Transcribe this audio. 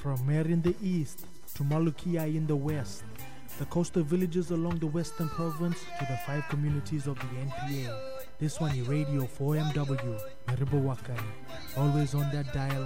From Mer in the east to Malukia in the west, the coastal villages along the western province to the 5 communities of the NPA. This one is Radio 4MW, Maribowakai, always on that dial,